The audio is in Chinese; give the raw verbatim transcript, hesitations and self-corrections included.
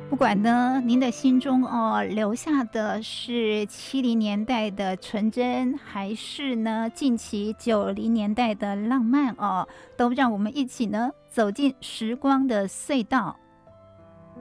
不管呢，您的心中哦留下的是七零年代的纯真，还是呢近期九零年代的浪漫哦，都让我们一起呢走进时光的隧道，